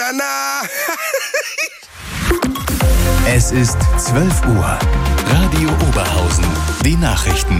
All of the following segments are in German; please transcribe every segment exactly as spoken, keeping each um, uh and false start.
na, na. Es ist zwölf Uhr. Radio Oberhausen. Die Nachrichten.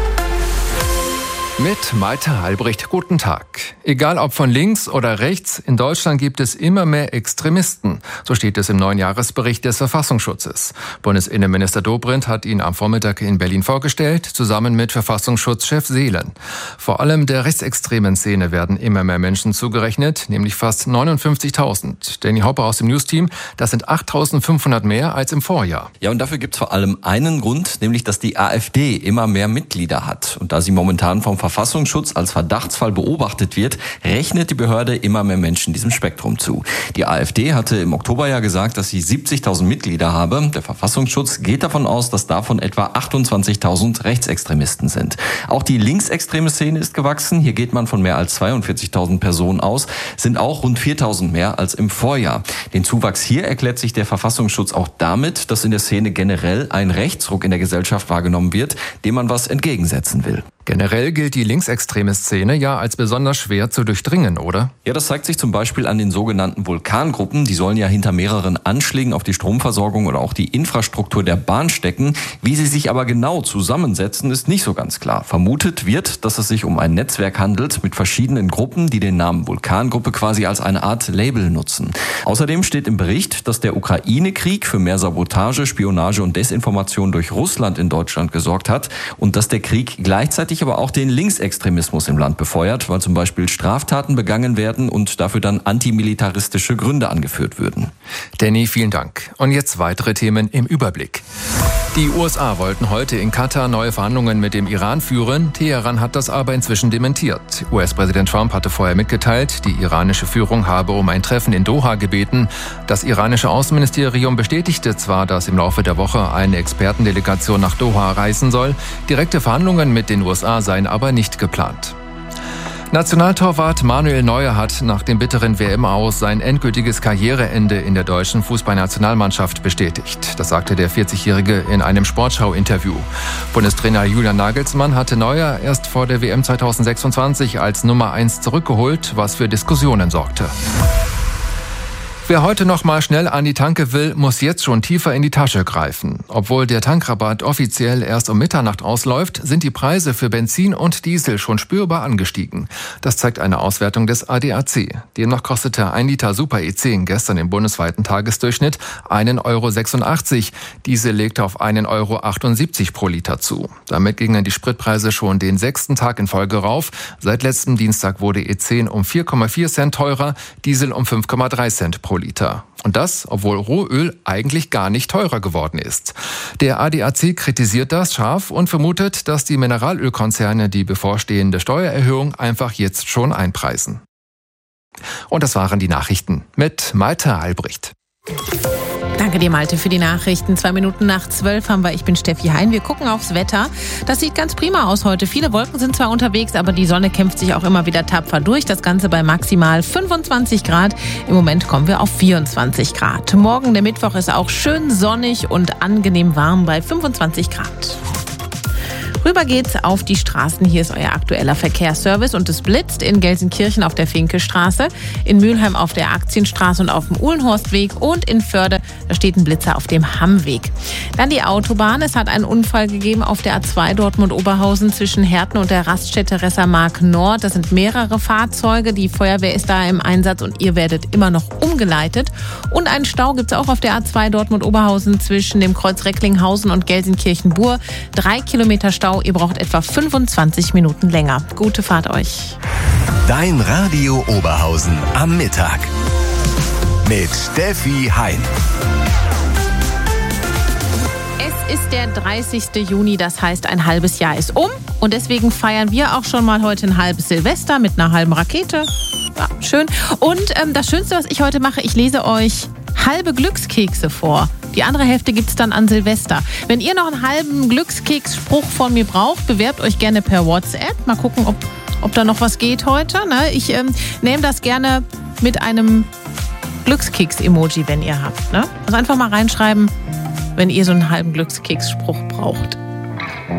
Mit Malte Halbricht, guten Tag. Egal ob von links oder rechts, in Deutschland gibt es immer mehr Extremisten. So steht es im neuen Jahresbericht des Verfassungsschutzes. Bundesinnenminister Dobrindt hat ihn am Vormittag in Berlin vorgestellt, zusammen mit Verfassungsschutzchef Seelen. Vor allem der rechtsextremen Szene werden immer mehr Menschen zugerechnet, nämlich fast neunundfünfzigtausend. Danny Hopper aus dem News-Team, das sind achttausendfünfhundert mehr als im Vorjahr. Ja, und dafür gibt es vor allem einen Grund, nämlich dass die AfD immer mehr Mitglieder hat. Und da sie momentan vom Verfassungsschutz als Verdachtsfall beobachtet wird, rechnet die Behörde immer mehr Menschen diesem Spektrum zu. Die AfD hatte im Oktober ja gesagt, dass sie siebzigtausend Mitglieder habe. Der Verfassungsschutz geht davon aus, dass davon etwa achtundzwanzigtausend Rechtsextremisten sind. Auch die linksextreme Szene ist gewachsen. Hier geht man von mehr als zweiundvierzigtausend Personen aus, sind auch rund viertausend mehr als im Vorjahr. Den Zuwachs hier erklärt sich der Verfassungsschutz auch damit, dass in der Szene generell ein Rechtsruck in der Gesellschaft wahrgenommen wird, dem man was entgegensetzen will. Generell gilt die linksextreme Szene ja als besonders schwer zu durchdringen, oder? Ja, das zeigt sich zum Beispiel an den sogenannten Vulkangruppen. Die sollen ja hinter mehreren Anschlägen auf die Stromversorgung oder auch die Infrastruktur der Bahn stecken. Wie sie sich aber genau zusammensetzen, ist nicht so ganz klar. Vermutet wird, dass es sich um ein Netzwerk handelt mit verschiedenen Gruppen, die den Namen Vulkangruppe quasi als eine Art Label nutzen. Außerdem steht im Bericht, dass der Ukraine-Krieg für mehr Sabotage, Spionage und Desinformation durch Russland in Deutschland gesorgt hat und dass der Krieg gleichzeitig aber auch den Linksextremismus im Land befeuert, weil zum Beispiel Straftaten begangen werden und dafür dann antimilitaristische Gründe angeführt würden. Danny, vielen Dank. Und jetzt weitere Themen im Überblick. Die U S A wollten heute in Katar neue Verhandlungen mit dem Iran führen. Teheran hat das aber inzwischen dementiert. U S-Präsident Trump hatte vorher mitgeteilt, die iranische Führung habe um ein Treffen in Doha gebeten. Das iranische Außenministerium bestätigte zwar, dass im Laufe der Woche eine Expertendelegation nach Doha reisen soll. Direkte Verhandlungen mit den U S A seien aber nicht geplant. Nationaltorwart Manuel Neuer hat nach dem bitteren W M-Aus sein endgültiges Karriereende in der deutschen Fußballnationalmannschaft bestätigt. Das sagte der vierzigjährige in einem Sportschau-Interview. Bundestrainer Julian Nagelsmann hatte Neuer erst vor der W M zweitausendsechsundzwanzig als Nummer eins zurückgeholt, was für Diskussionen sorgte. Wer heute noch mal schnell an die Tanke will, muss jetzt schon tiefer in die Tasche greifen. Obwohl der Tankrabatt offiziell erst um Mitternacht ausläuft, sind die Preise für Benzin und Diesel schon spürbar angestiegen. Das zeigt eine Auswertung des A D A C. Demnach kostete ein Liter Super E zehn gestern im bundesweiten Tagesdurchschnitt einen Euro sechsundachtzig. Diesel legte auf einen Euro achtundsiebzig pro Liter zu. Damit gingen die Spritpreise schon den sechsten Tag in Folge rauf. Seit letztem Dienstag wurde E zehn um vier Komma vier Cent teurer, Diesel um fünf Komma drei Cent pro Liter. Und das, obwohl Rohöl eigentlich gar nicht teurer geworden ist. Der A D A C kritisiert das scharf und vermutet, dass die Mineralölkonzerne die bevorstehende Steuererhöhung einfach jetzt schon einpreisen. Und das waren die Nachrichten mit Malte Albrecht. Danke dir, Malte, für die Nachrichten. Zwei Minuten nach zwölf haben wir. Ich bin Steffi Hein. Wir gucken aufs Wetter. Das sieht ganz prima aus heute. Viele Wolken sind zwar unterwegs, aber die Sonne kämpft sich auch immer wieder tapfer durch. Das Ganze bei maximal fünfundzwanzig Grad. Im Moment kommen wir auf vierundzwanzig Grad. Morgen, der Mittwoch, ist auch schön sonnig und angenehm warm bei fünfundzwanzig Grad. Rüber geht's auf die Straßen. Hier ist euer aktueller Verkehrsservice und es blitzt in Gelsenkirchen auf der Finkestraße, in Mülheim auf der Aktienstraße und auf dem Uhlenhorstweg und in Förde, da steht ein Blitzer auf dem Hammweg. Dann die Autobahn. Es hat einen Unfall gegeben auf der A zwei Dortmund-Oberhausen zwischen Herten und der Raststätte Ressermark Nord. Das sind mehrere Fahrzeuge. Die Feuerwehr ist da im Einsatz und ihr werdet immer noch umgeleitet. Und einen Stau gibt's auch auf der A zwei Dortmund-Oberhausen zwischen dem Kreuz Recklinghausen und Gelsenkirchen-Bur. Drei Kilometer Stau. Ihr braucht etwa fünfundzwanzig Minuten länger. Gute Fahrt euch. Dein Radio Oberhausen am Mittag mit Steffi Hein. Es ist der dreißigste Juni, das heißt, ein halbes Jahr ist um. Und deswegen feiern wir auch schon mal heute ein halbes Silvester mit einer halben Rakete. Ja, schön. Und ähm, das Schönste, was ich heute mache, ich lese euch halbe Glückskekse vor. Die andere Hälfte gibt's dann an Silvester. Wenn ihr noch einen halben Glückskeksspruch von mir braucht, bewerbt euch gerne per WhatsApp. Mal gucken, ob, ob da noch was geht heute. Ne? Ich ähm, nehme das gerne mit einem Glückskeks-Emoji, wenn ihr habt. Ne? Also einfach mal reinschreiben, wenn ihr so einen halben Glückskeksspruch braucht.